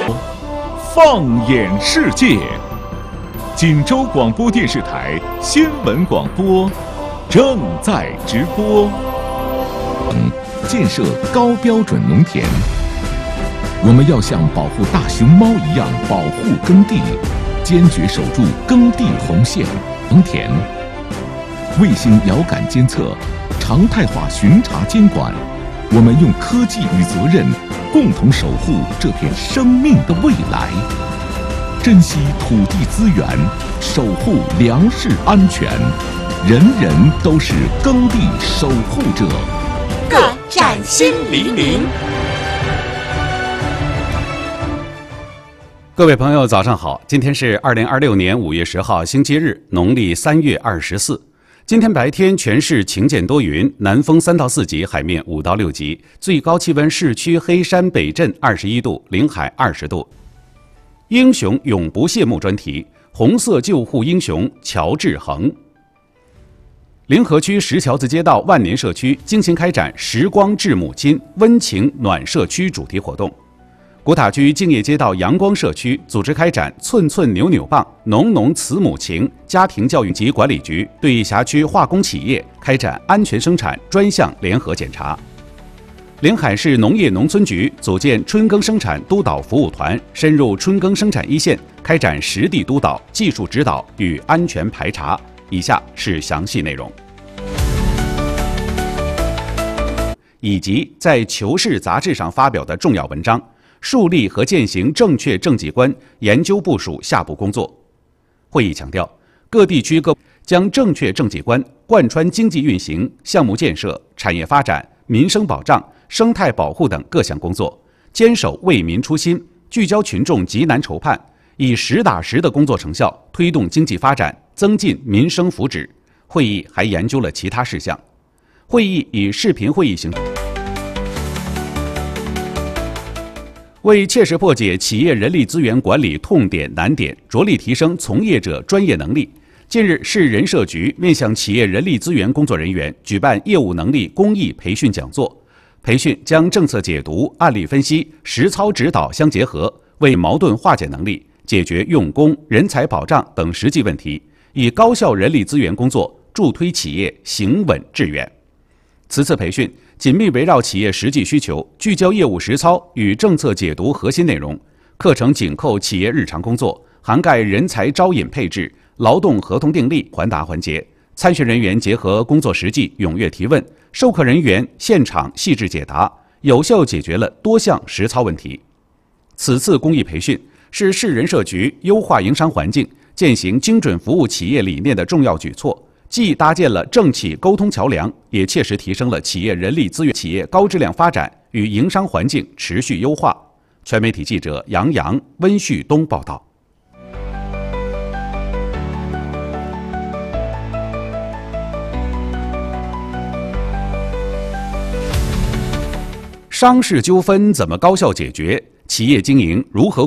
放眼世界，锦州广播电视台新闻广播正在直播。 建设高标准农田，我们要像保护大熊猫一样保护耕地，坚决守住耕地红线。农田卫星遥感监测，常态化巡查监管，我们用科技与责任共同守护这片生命的未来，珍惜土地资源，守护粮食安全，人人都是耕地守护者。 各崭新黎明。 各位朋友早上好，今天是2026年5月10号星期日，农历3月24。今天白天全市晴间多云，南风3到4级，海面5到6级，最高气温市区黑山北镇21度，临海20度。英雄永不谢幕专题，红色救护英雄乔志恒。临河区石桥子街道万年社区精心开展时光致母亲温情暖社区主题活动。古塔区敬业街道阳光社区组织开展寸寸扭扭棒浓浓慈母情家庭教育及管理局对辖区化工企业开展安全生产专项联合检查。临海市农业农村局组建春耕生产督导服务团，深入春耕生产一线，开展实地督导、技术指导与安全排查。以下是详细内容。以及在《求是》杂志上发表的重要文章，树立和践行正确政绩观，研究部署下步工作。会议强调，各地区将正确政绩观贯穿经济运行、项目建设、产业发展、民生保障、生态保护等各项工作，坚守为民初心，聚焦群众急难愁盼，以实打实的工作成效推动经济发展，增进民生福祉。会议还研究了其他事项。会议以视频会议形式。为切实破解企业人力资源管理痛点难点，着力提升从业者专业能力，近日，市人社局面向企业人力资源工作人员举办业务能力公益培训讲座。培训将政策解读、案例分析、实操指导相结合，为矛盾化解能力、解决用工、人才保障等实际问题，以高效人力资源工作助推企业行稳致远。此次培训紧密围绕企业实际需求，聚焦业务实操与政策解读核心内容。课程紧扣企业日常工作，涵盖人才招引配置、劳动合同订立、还答环节。参训人员结合工作实际踊跃提问，授课人员现场细致解答，有效解决了多项实操问题。此次公益培训是市人社局优化营商环境、践行精准服务企业理念的重要举措，既搭建了政企沟通桥梁，也切实提升了企业人力资源、企业高质量发展与营商环境持续优化。全媒体记者杨洋、温旭东报道。商事纠纷怎么高效解决？企业经营如何